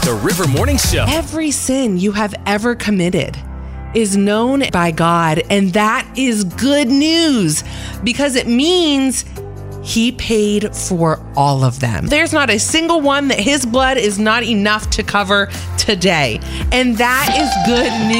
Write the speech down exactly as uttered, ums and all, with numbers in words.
The River Morning Show. Every sin you have ever committed is known by God, and that is good news because it means He paid for all of them. There's not a single one that His blood is not enough to cover today, and that is good news.